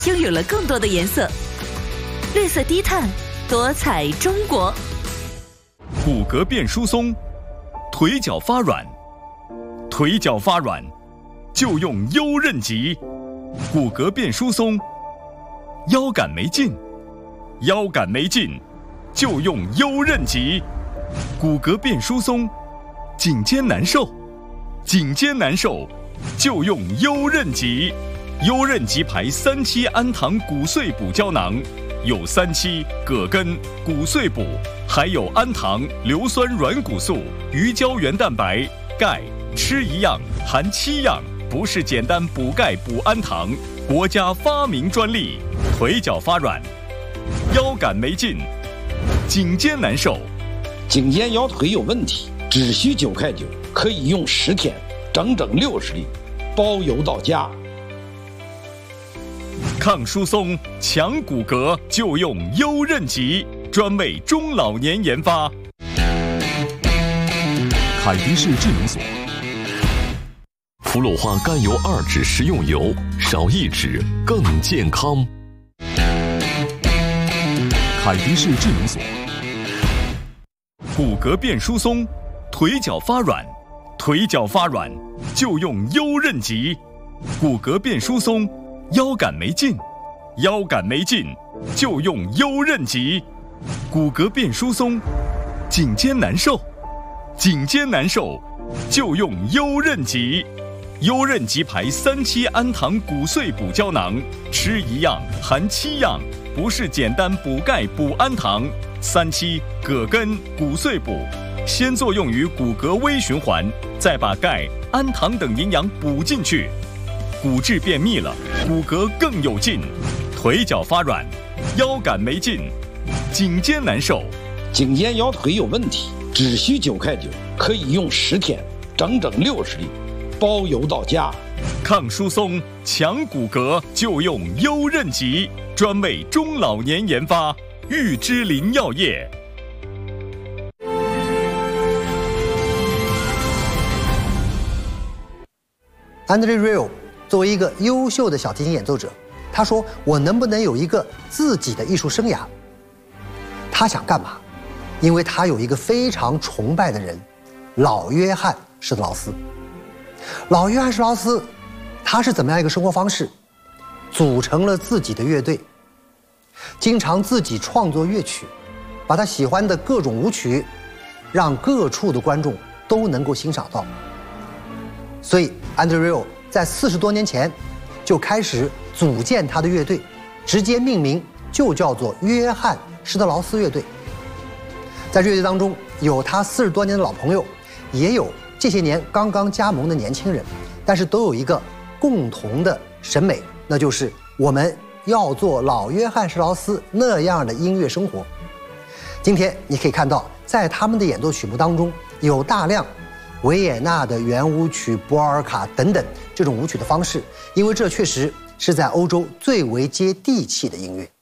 拥有了更多的颜色。绿色低碳，多彩中国。 骨骼变疏松，腿脚发软，腿脚发软就用优韧极。骨骼变疏松，腰杆没劲，腰杆没劲就用优韧极。骨骼变疏松，颈肩难受，颈肩难受就用优韧极。优韧极牌3期氨糖骨碎补胶囊，有3期、葛根、骨碎补，还有氨糖、硫酸软骨素、鱼胶原蛋白、钙，吃一样含7样，不是简单补钙补氨糖，国家发明专利。腿脚发软，腰杆没劲，颈肩难受， 颈肩腰腿有问题，只需9块9，可以用10天，整整60粒，包邮到家。 抗疏松、强骨骼就用优韧极，专为中老年研发。 凯迪氏智能锁，氟鲁化甘油2酯食用油，少1酯更健康。凯迪氏智能锁。 骨骼变疏松，腿脚发软，腿脚发软就用优韧极。骨骼变疏松，腰杆没劲，腰杆没劲就用优韧极。骨骼变疏松，颈肩难受，颈肩难受就用优韧极。优韧极牌3期氨糖骨碎补胶囊，吃一样含7样，不是简单补钙补氨糖。3期、葛根、骨碎补，先作用于骨骼微循环，再把钙、氨糖等营养补进去。骨质变密了，骨骼更有劲。腿脚发软，腰杆没劲，颈肩难受， 颈肩腰腿有问题，只需9块9，可以用10天，整整60粒，包邮到家。 抗疏松、强骨骼就用优韧极，专为中老年研发。玉芝林药业。 André Rieu 作为一个优秀的小提琴演奏者，他说：“我能不能有一个自己的艺术生涯？”他想干嘛？因为他有一个非常崇拜的人，老约翰·施特劳斯。老约翰·施特劳斯，他是怎么样一个生活方式？组成了自己的乐队，经常自己创作乐曲，把他喜欢的各种舞曲，让各处的观众都能够欣赏到。所以 André Rieu 在40多年前就开始组建他的乐队，直接命名就叫做约翰·施特劳斯乐队。在乐队当中有他40多年的老朋友，也有这些年刚刚加盟的年轻人，但是都有一个共同的审美，那就是我们要做老约翰·施特劳斯那样的音乐生活。今天你可以看到，在他们的演奏曲目当中有大量维也纳的圆舞曲、波尔卡等等这种舞曲的方式，因为这确实是在欧洲最为接地气的音乐。